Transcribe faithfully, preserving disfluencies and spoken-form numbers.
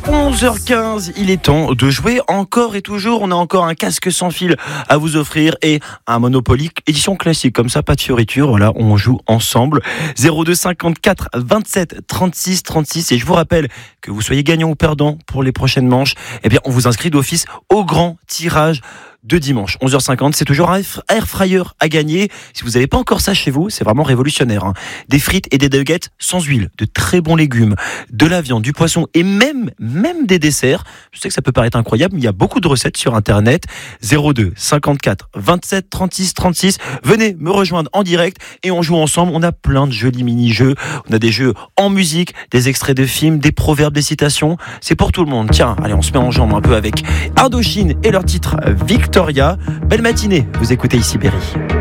onze heures quinze, il est temps de jouer encore et toujours. On a encore un casque sans fil à vous offrir et un Monopoly édition classique. Comme ça, pas de fioriture. Voilà, on joue ensemble. zéro deux cinquante-quatre vingt-sept trente-six trente-six. Et je vous rappelle que vous soyez gagnant ou perdant pour les prochaines manches, eh bien, on vous inscrit d'office au grand tirage de dimanche. onze heures cinquante, c'est toujours un air fryer à gagner. Si vous n'avez pas encore ça chez vous, c'est vraiment révolutionnaire. Hein. Des frites et des nuggets sans huile, de très bons légumes, de la viande, du poisson et même, même des desserts. Je sais que ça peut paraître incroyable, mais il y a beaucoup de recettes sur Internet. zéro deux cinquante-quatre vingt-sept trente-six trente-six. Venez me rejoindre en direct et on joue ensemble. On a plein de jolis mini-jeux. On a des jeux en musique, des extraits de films, des proverbes, des citations. C'est pour tout le monde. Tiens, allez, on se met en jambe un peu avec Indochine et leur titre Victoria. Belle matinée, vous écoutez ici Berry.